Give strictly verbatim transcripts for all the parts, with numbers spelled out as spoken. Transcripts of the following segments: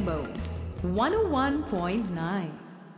Rainbow one oh one point nine.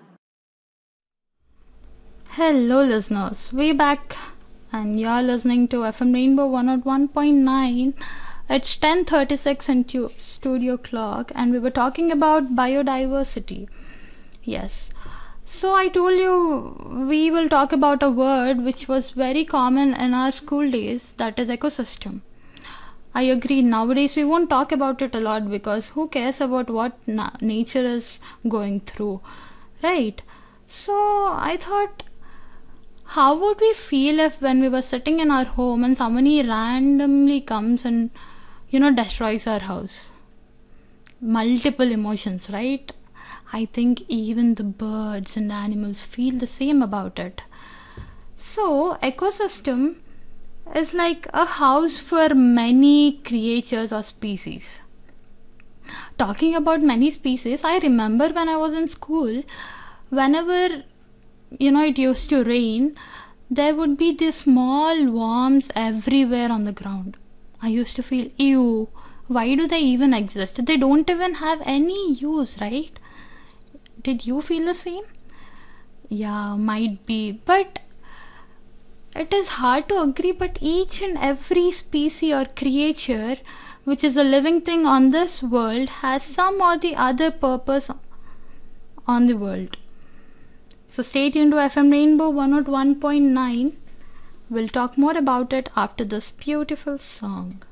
Hello listeners, we back and you're listening to F M Rainbow one oh one point nine. It's ten thirty-six in tu- studio clock and we were talking about biodiversity. Yes. So I told you we will talk about a word which was very common in our school days, that is ecosystem. I agree, nowadays we won't talk about it a lot because who cares about what na- nature is going through, right? So I thought, how would we feel if when we were sitting in our home and somebody randomly comes and, you know, destroys our house? Multiple emotions, right? I think even the birds and animals feel the same about it. So, ecosystem is like a house for many creatures or species. Talking about many species, I remember when I was in school, whenever you know it used to rain, there would be these small worms everywhere on the ground. I used to feel, ew, why do they even exist? They don't even have any use, right? Did you feel the same? Yeah, might be, but it is hard to agree. But each and every species or creature which is a living thing on this world has some or the other purpose on the world. So stay tuned to F M Rainbow one oh one point nine. We'll talk more about it after this beautiful song.